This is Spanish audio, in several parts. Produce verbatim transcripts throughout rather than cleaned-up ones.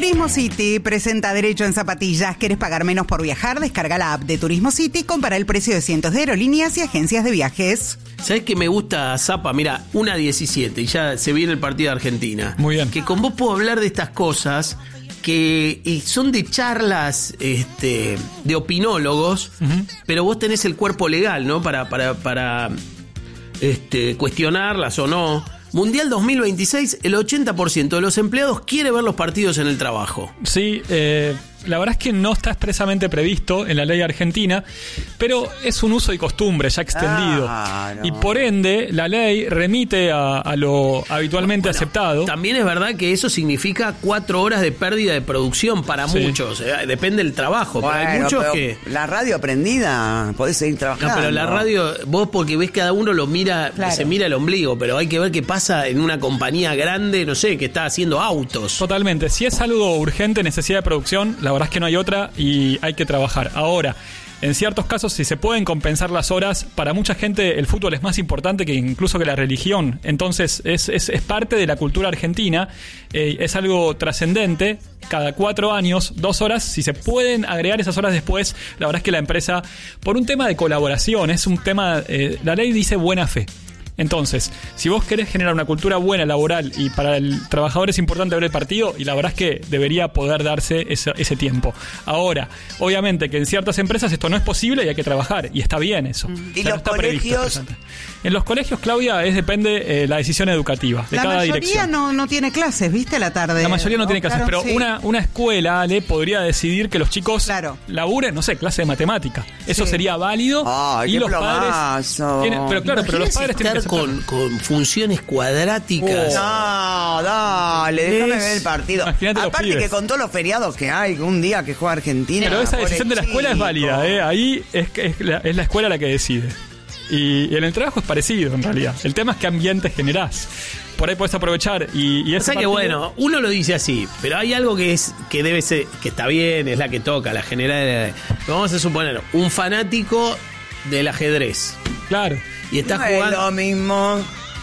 Turismo City presenta Derecho en Zapatillas. ¿Querés pagar menos por viajar? Descarga la app de Turismo City y compara el precio de cientos de aerolíneas y agencias de viajes. ¿Sabés qué me gusta, Zapa? Mira, una diecisiete y ya se viene el partido de Argentina. Muy bien. Que con vos puedo hablar de estas cosas que y son de charlas este, de opinólogos, uh-huh. pero vos tenés el cuerpo legal, ¿no? Para, para, para este, cuestionarlas o no. Mundial dos mil veintiséis, el ochenta por ciento de los empleados quiere ver los partidos en el trabajo. Sí, eh, la verdad es que no está expresamente previsto en la ley argentina, pero es un uso y costumbre ya extendido. Ah, no. Y por ende, la ley remite a, a lo habitualmente bueno, aceptado. También es verdad que eso significa cuatro horas de pérdida de producción para sí. muchos. Eh, depende del trabajo. Bueno, pero hay muchos pero que... La radio prendida, podés seguir trabajando. No, pero la radio, vos porque ves cada uno lo mira, claro. se mira el ombligo, pero hay que ver qué pasa en una compañía grande, no sé, que está haciendo autos. Totalmente. Si es algo urgente, necesidad de producción, la verdad es que no hay otra y hay que trabajar. Ahora, en ciertos casos, si se pueden compensar las horas, para mucha gente el fútbol es más importante que incluso que la religión. Entonces, es, es, es parte de la cultura argentina, eh, es algo trascendente. Cada cuatro años, dos horas, si se pueden agregar esas horas después, la verdad es que la empresa, por un tema de colaboración, es un tema, eh, la ley dice buena fe. Entonces, si vos querés generar una cultura buena, laboral, y para el trabajador es importante ver el partido, y la verdad es que debería poder darse ese, ese tiempo. Ahora, obviamente que en ciertas empresas esto no es posible y hay que trabajar, y está bien eso. ¿Y los no colegios? En los colegios, Claudia, es depende eh, la decisión educativa de la cada dirección. dirección. La mayoría no, no tiene clases, ¿viste? La tarde. La mayoría no, no tiene clases, claro, pero sí. una, una escuela le podría decidir que los chicos claro. laburen, no sé, clase de matemática. Eso sí. sería válido. Ay, y los plomazo. padres tienen, pero claro, pero los padres tienen que con, con funciones cuadráticas. Oh. No, dale, déjame es... ver el partido. Imagínate aparte que con todos los feriados que hay, un día que juega Argentina. Pero esa decisión de la escuela chico. es válida, ¿eh? Ahí es, es, la, es la escuela la que decide. Y, y en el trabajo es parecido, en realidad. El tema es qué ambiente generás. Por ahí podés aprovechar y, y o sea que bueno, uno lo dice así, pero hay algo que es que debe ser, que está bien, es la que toca, la general. Vamos a suponer, un fanático del ajedrez. Claro. Y está no jugando. Es lo mismo.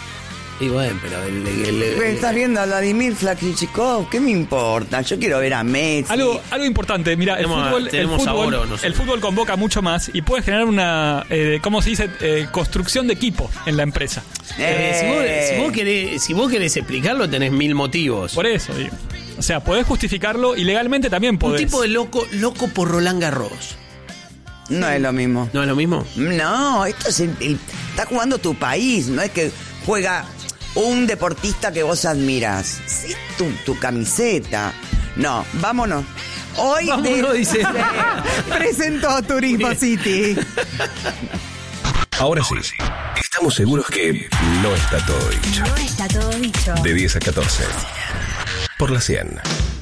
Y bueno, pero el, el, el, el estás viendo a Vladimir Flakichikov, ¿qué me importa? Yo quiero ver a Messi. Algo, algo importante, mira, el tenemos, fútbol, tenemos el, fútbol ahora, no sé. el fútbol convoca mucho más y puede generar una, eh, ¿cómo se dice? Eh, construcción de equipo en la empresa. Eh, si, vos, si, vos querés, si vos querés explicarlo, tenés mil motivos. Por eso, digo. O sea, podés justificarlo y legalmente también podés. Un tipo de loco, loco por Roland Garros. No es lo mismo. ¿No es lo mismo? No, esto es el, el, está jugando tu país, no es que juega un deportista que vos admirás. Es tu, tu camiseta. No, vámonos. Hoy vámonos, te... dice. Presentó Turismo City. Ahora sí, estamos seguros que no está todo dicho. No está todo dicho. De diez a catorce. Por la cien.